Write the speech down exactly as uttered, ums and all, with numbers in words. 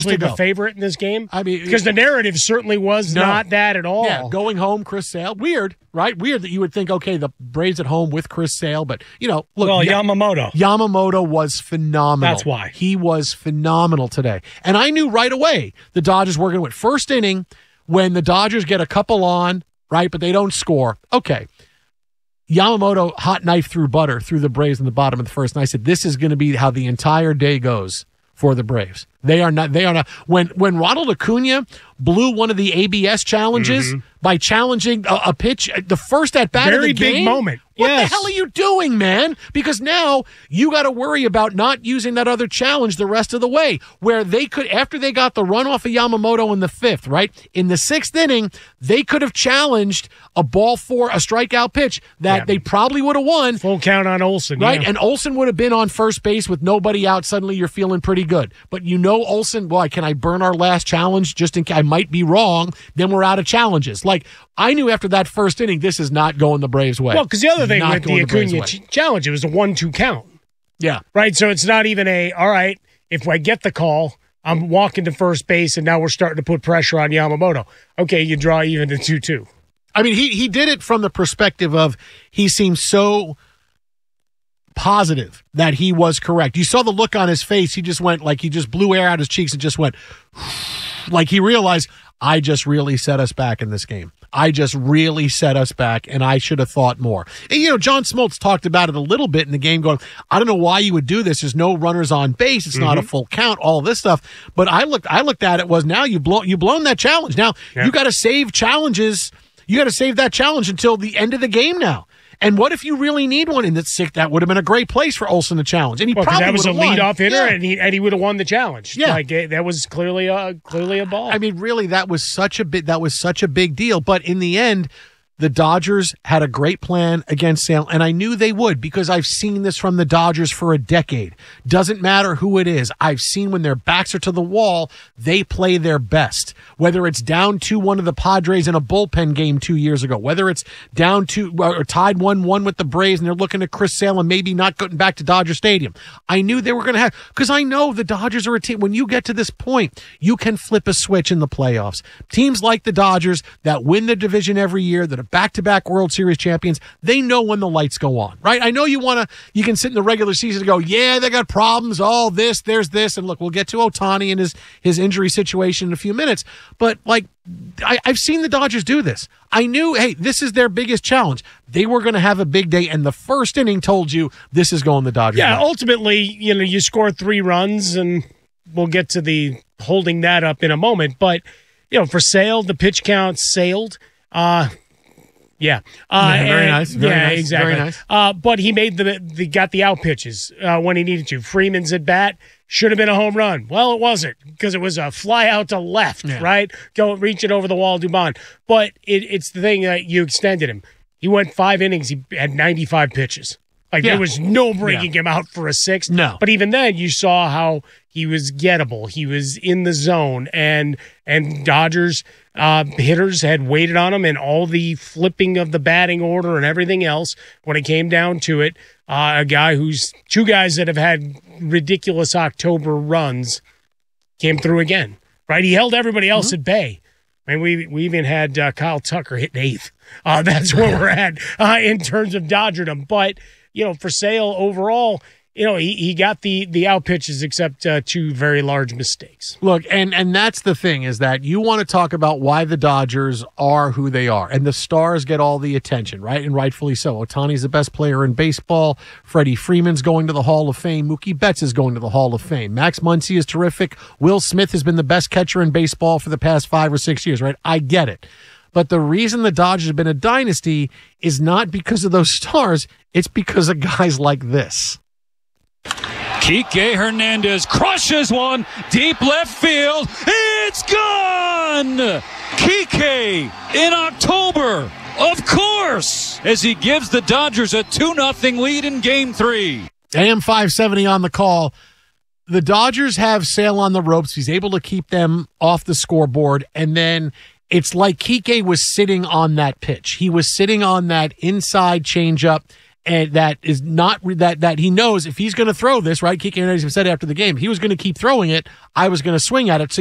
the go. favorite in this game? I mean, because the narrative certainly was no. not that at all. Yeah, going home, Chris Sale. Weird, right? Weird that you would think, okay, the Braves at home with Chris Sale, but, you know, look. Well, Ya- Yamamoto. Yamamoto was phenomenal. That's why. He was phenomenal today. And I knew right away the Dodgers were going to win. First inning, when the Dodgers get a couple on, right, but they don't score. Okay. Yamamoto hot knife through butter through the Braves in the bottom of the first. And I said, this is going to be how the entire day goes for the Braves. They are not, they are not. When, when Ronald Acuna blew one of the A B S challenges mm-hmm. by challenging a, a pitch, the first at bat of the game. Very big moment. What yes. the hell are you doing, man? Because now you got to worry about not using that other challenge the rest of the way. Where they could, after they got the run off of Yamamoto in the fifth, right? In the sixth inning, they could have challenged a ball for a strikeout pitch that yeah. they probably would have won. Full count on Olsen. Right? Yeah. And Olsen would have been on first base with nobody out. Suddenly you're feeling pretty good. But you know Olsen, boy, can I burn our last challenge just in case I might be wrong? Then we're out of challenges. Like, I knew after that first inning, this is not going the Braves' way. Well, because the other thing not with the Acuna ch- challenge, it was a one two count. Yeah. Right? So it's not even a, all right, if I get the call, I'm walking to first base, and now we're starting to put pressure on Yamamoto. Okay, you draw even to two two. I mean, he he did it from the perspective of he seemed so positive that he was correct. You saw the look on his face. He just went like he just blew air out his cheeks and just went like he realized, I just really set us back in this game. I just really set us back, and I should have thought more. And, you know, John Smoltz talked about it a little bit in the game going, I don't know why you would do this. There's no runners on base. It's mm-hmm. not a full count, all this stuff. But I looked I looked at it was now you blow, you blown that challenge. Now, yeah. you got to save challenges. You got to save that challenge until the end of the game now. And what if you really need one in that sick? That would have been a great place for Olsen to challenge, and he well, probably that was a won. leadoff hitter, yeah. and he and he would have won the challenge. Yeah, like that was clearly a clearly a ball. I mean, really, that was such a bit. That was such a big deal. But in the end, the Dodgers had a great plan against Sale, and I knew they would because I've seen this from the Dodgers for a decade. Doesn't matter who it is. I've seen when their backs are to the wall, they play their best. Whether it's down two one of the Padres in a bullpen game two years ago, whether it's down two or tied one one with the Braves and they're looking at Chris Sale and maybe not getting back to Dodger Stadium. I knew they were going to have, because I know the Dodgers are a team. When you get to this point, you can flip a switch in the playoffs. Teams like the Dodgers that win the division every year, that are back-to-back World Series champions, they know when the lights go on, right? I know you want to, you can sit in the regular season and go, yeah, they got problems, all this, there's this, and look, we'll get to Ohtani and his, his injury situation in a few minutes, but like, I, I've seen the Dodgers do this. I knew, hey, this is their biggest challenge. They were going to have a big day, and the first inning told you this is going the Dodgers. Yeah, way. Ultimately, you know, you score three runs, and we'll get to the holding that up in a moment, but, you know, for Sale, the pitch count sailed, uh, Yeah, uh, yeah, very and, nice. Very yeah, nice, exactly. Very nice. Uh, but he made the, the got the out pitches uh, when he needed to. Freeman's at bat should have been a home run. Well, it wasn't because it was a fly out to left, yeah. right? Go reach it over the wall, Dubon. But it, it's the thing that you extended him. He went five innings. He had ninety-five pitches. Like yeah. there was no bringing yeah. him out for a six. No. But even then, you saw how he was gettable. He was in the zone, and and Dodgers uh, hitters had waited on him, and all the flipping of the batting order and everything else when it came down to it. Uh, a guy who's two guys that have had ridiculous October runs came through again. Right, he held everybody else mm-hmm. at bay. I mean, we we even had uh, Kyle Tucker hitting eighth. Uh, that's where we're at uh, in terms of Dodgerdom, but. You know, for Sale overall, you know, he, he got the the out pitches except uh, two very large mistakes. Look, and and that's the thing is that you want to talk about why the Dodgers are who they are, and the stars get all the attention, right? And rightfully so. Ohtani's the best player in baseball. Freddie Freeman's going to the Hall of Fame. Mookie Betts is going to the Hall of Fame. Max Muncy is terrific. Will Smith has been the best catcher in baseball for the past five or six years, right? I get it. But the reason the Dodgers have been a dynasty is not because of those stars. It's because of guys like this. Kike Hernandez crushes one deep left field. It's gone! Kike in October, of course, as he gives the Dodgers a two nothing lead in game three. A M five seventy on the call. The Dodgers have Sale on the ropes. He's able to keep them off the scoreboard, and then it's like Kike was sitting on that pitch. He was sitting on that inside changeup, and that is not that that he knows if he's going to throw this, right? Kike Hernandez said after the game he was going to keep throwing it. I was going to swing at it. So